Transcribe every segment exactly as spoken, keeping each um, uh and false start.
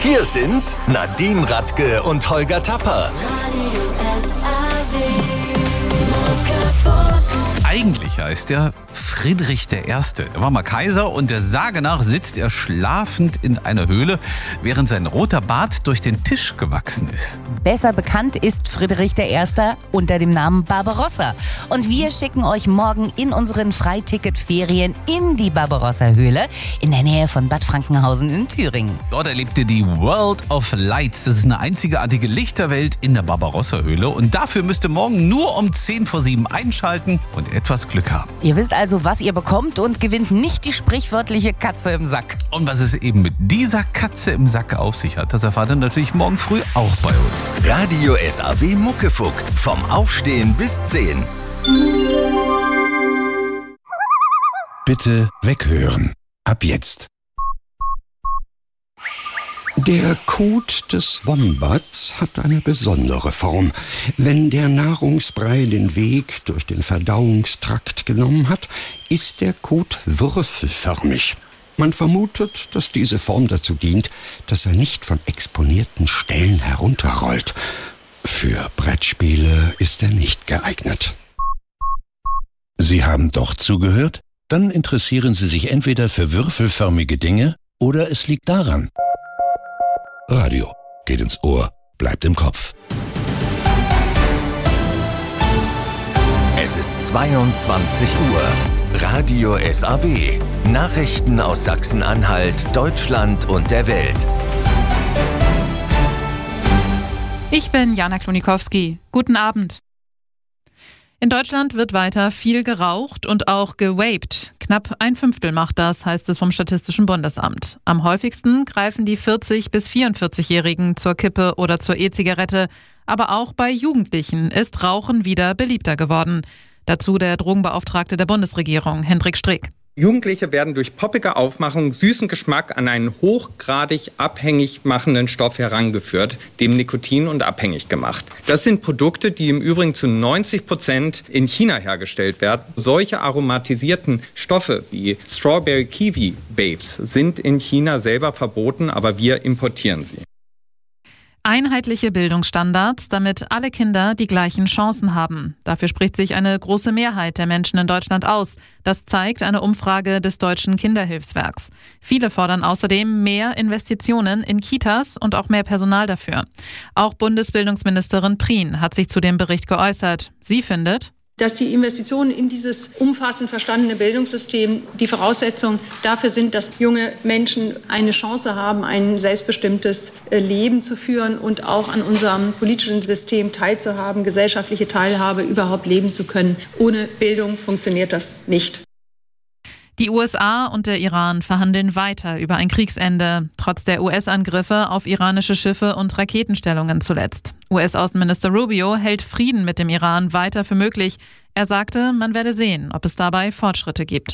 Hier sind Nadine Radke und Holger Tapper. Eigentlich heißt er Friedrich der Erste. Er war mal Kaiser und der Sage nach sitzt er schlafend in einer Höhle, während sein roter Bart durch den Tisch gewachsen ist. Besser bekannt ist Friedrich der Erste unter dem Namen Barbarossa. Und wir schicken euch morgen in unseren Freiticketferien in die Barbarossa-Höhle in der Nähe von Bad Frankenhausen in Thüringen. Dort erlebt ihr die World of Lights. Das ist eine einzigartige Lichterwelt in der Barbarossa-Höhle. Und dafür müsst ihr morgen nur um zehn vor sieben einschalten und etwas Glück haben. Ihr wisst also, was ihr bekommt und gewinnt nicht die sprichwörtliche Katze im Sack. Und was es eben mit dieser Katze im Sack auf sich hat, das erfahrt ihr natürlich morgen früh auch bei uns. Radio S A W Muckefuck. Vom Aufstehen bis zehn. Bitte weghören. Ab jetzt. Der Kot des Wombats hat eine besondere Form. Wenn der Nahrungsbrei den Weg durch den Verdauungstrakt genommen hat, ist der Kot würfelförmig. Man vermutet, dass diese Form dazu dient, dass er nicht von exponierten Stellen herunterrollt. Für Brettspiele ist er nicht geeignet. Sie haben doch zugehört? Dann interessieren Sie sich entweder für würfelförmige Dinge oder es liegt daran. Radio geht ins Ohr, bleibt im Kopf. Es ist zweiundzwanzig Uhr. Radio S A W. Nachrichten aus Sachsen-Anhalt, Deutschland und der Welt. Ich bin Jana Klonikowski. Guten Abend. In Deutschland wird weiter viel geraucht und auch gewaped. Knapp ein Fünftel macht das, heißt es vom Statistischen Bundesamt. Am häufigsten greifen die vierzig- bis vierundvierzig-Jährigen zur Kippe oder zur E-Zigarette. Aber auch bei Jugendlichen ist Rauchen wieder beliebter geworden. Dazu der Drogenbeauftragte der Bundesregierung, Hendrik Streeck. Jugendliche werden durch poppige Aufmachung süßen Geschmack an einen hochgradig abhängig machenden Stoff herangeführt, dem Nikotin, und abhängig gemacht. Das sind Produkte, die im Übrigen zu neunzig Prozent in China hergestellt werden. Solche aromatisierten Stoffe wie Strawberry Kiwi Vapes sind in China selber verboten, aber wir importieren sie. Einheitliche Bildungsstandards, damit alle Kinder die gleichen Chancen haben. Dafür spricht sich eine große Mehrheit der Menschen in Deutschland aus. Das zeigt eine Umfrage des Deutschen Kinderhilfswerks. Viele fordern außerdem mehr Investitionen in Kitas und auch mehr Personal dafür. Auch Bundesbildungsministerin Prien hat sich zu dem Bericht geäußert. Sie findet, dass die Investitionen in dieses umfassend verstandene Bildungssystem die Voraussetzung dafür sind, dass junge Menschen eine Chance haben, ein selbstbestimmtes Leben zu führen und auch an unserem politischen System teilzuhaben, gesellschaftliche Teilhabe überhaupt leben zu können. Ohne Bildung funktioniert das nicht. Die U S A und der Iran verhandeln weiter über ein Kriegsende, trotz der U S-Angriffe auf iranische Schiffe und Raketenstellungen zuletzt. U S-Außenminister Rubio hält Frieden mit dem Iran weiter für möglich. Er sagte, man werde sehen, ob es dabei Fortschritte gibt.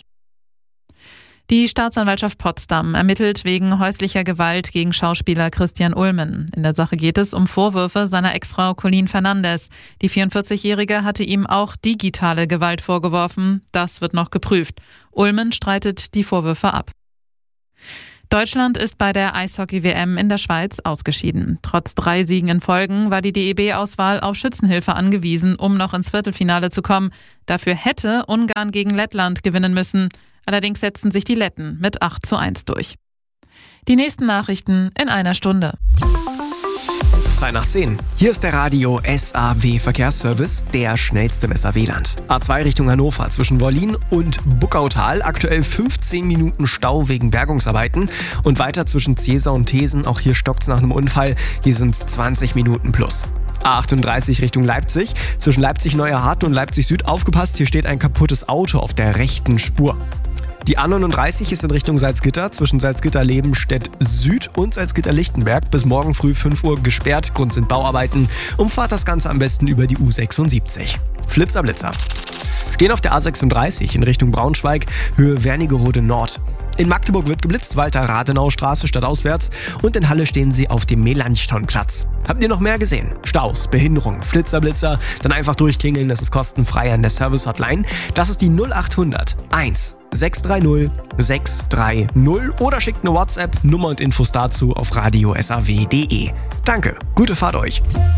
Die Staatsanwaltschaft Potsdam ermittelt wegen häuslicher Gewalt gegen Schauspieler Christian Ulmen. In der Sache geht es um Vorwürfe seiner Ex-Frau Colleen Fernandes. Die vierundvierzig-Jährige hatte ihm auch digitale Gewalt vorgeworfen. Das wird noch geprüft. Ulmen streitet die Vorwürfe ab. Deutschland ist bei der Eishockey-W M in der Schweiz ausgeschieden. Trotz drei Siegen in Folgen war die D E B-Auswahl auf Schützenhilfe angewiesen, um noch ins Viertelfinale zu kommen. Dafür hätte Ungarn gegen Lettland gewinnen müssen. Allerdings setzten sich die Letten mit acht zu eins durch. Die nächsten Nachrichten in einer Stunde. zwei nach zehn. Hier ist der Radio S A W Verkehrsservice, der schnellste im S A W-Land. A zwei Richtung Hannover zwischen Wollin und Buckautal. Aktuell fünfzehn Minuten Stau wegen Bergungsarbeiten. Und weiter zwischen Ziesar und Thesen. Auch hier stockt es nach einem Unfall. Hier sind es zwanzig Minuten plus. A achtunddreißig Richtung Leipzig. Zwischen Leipzig-Neuerhardt und Leipzig-Süd aufgepasst. Hier steht ein kaputtes Auto auf der rechten Spur. Die A neununddreißig ist in Richtung Salzgitter, zwischen Salzgitter-Lebenstedt Süd und Salzgitter-Lichtenberg bis morgen früh fünf Uhr gesperrt. Grund sind Bauarbeiten. Umfahrt das Ganze am besten über die U sechsundsiebzig. Flitzer, Blitzer. Stehen auf der A sechsunddreißig in Richtung Braunschweig, Höhe Wernigerode Nord. In Magdeburg wird geblitzt, Walter-Rathenau-Straße stadtauswärts, und in Halle stehen sie auf dem Melanchthonplatz. Habt ihr noch mehr gesehen? Staus, Behinderung, Flitzer, Blitzer? Dann einfach durchklingeln, das ist kostenfrei an der Service-Hotline. Das ist die null acht hundert eins sechs drei null sechs drei null oder schickt eine WhatsApp, Nummer und Infos dazu auf radio s a w punkt d e. Danke, gute Fahrt euch.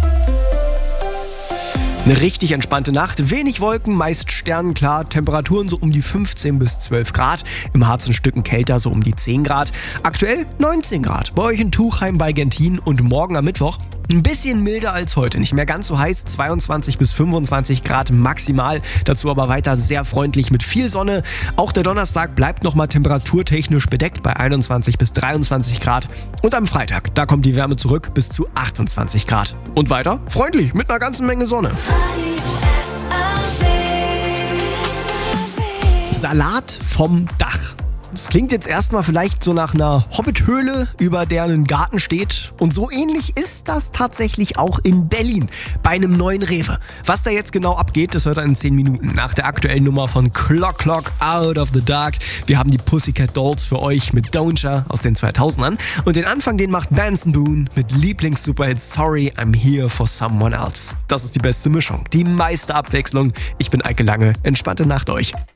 Eine richtig entspannte Nacht, wenig Wolken, meist sternenklar, Temperaturen so um die fünfzehn bis zwölf Grad, im Harz ein Stücken kälter, so um die zehn Grad, aktuell neunzehn Grad, bei euch in Tuchheim bei Gentin und morgen am Mittwoch ein bisschen milder als heute, nicht mehr ganz so heiß, zweiundzwanzig bis fünfundzwanzig Grad maximal, dazu aber weiter sehr freundlich mit viel Sonne. Auch der Donnerstag bleibt nochmal temperaturtechnisch bedeckt bei einundzwanzig bis dreiundzwanzig Grad und am Freitag, da kommt die Wärme zurück bis zu achtundzwanzig Grad. Und weiter freundlich mit einer ganzen Menge Sonne. Salat vom Dach. Das klingt jetzt erstmal vielleicht so nach einer Hobbithöhle, über der ein Garten steht. Und so ähnlich ist das tatsächlich auch in Berlin bei einem neuen Rewe. Was da jetzt genau abgeht, das hört ihr in zehn Minuten nach der aktuellen Nummer von Clock Clock Out of the Dark. Wir haben die Pussycat Dolls für euch mit Doja aus den zweitausendern. Und den Anfang, den macht Benson Boone mit Lieblings-Superhit Sorry, I'm Here for Someone Else. Das ist die beste Mischung, die meiste Abwechslung. Ich bin Eike Lange. Entspannte Nacht euch.